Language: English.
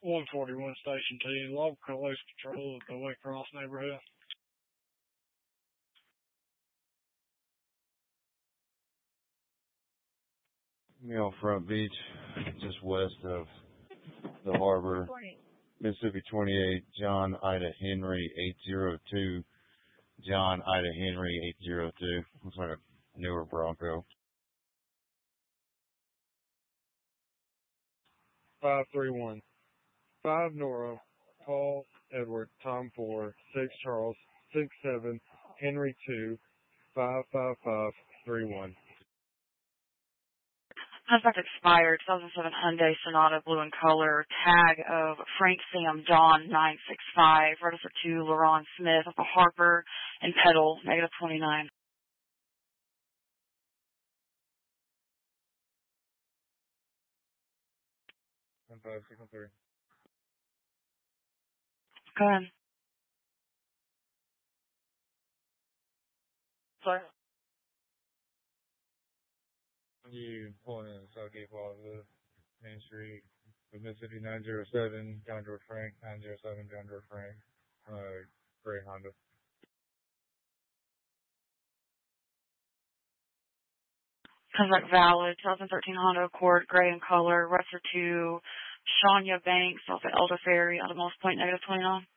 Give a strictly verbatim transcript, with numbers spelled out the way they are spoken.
one forty-one Station T, local police patrol at the Wake Cross neighborhood. Mill Front Beach, just west of the harbor. Mississippi twenty-eight, John Ida Henry eight zero two. John Ida Henry eight zero two. Looks like a newer Bronco. five three one. five Nora, Paul, Edward, Tom four, six Charles, six seven, Henry two, five five five three one. Contract expired, two thousand seven Hyundai Sonata, blue in color, tag of Frank Sam John nine six five, registered to LaRon Smith of Harper and Pedal, negative twenty-nine. one five six one three. Go ahead. Sorry. You pulling in Southgate Plaza, Main Street, Mississippi nine zero seven, John George Frank, nine zero seven, John George Frank, uh, gray Honda. Contract valid, twenty thirteen Honda Accord, gray in color, registered to Shania Banks off at Elder Ferry, out of Moss Point, negative twenty-nine.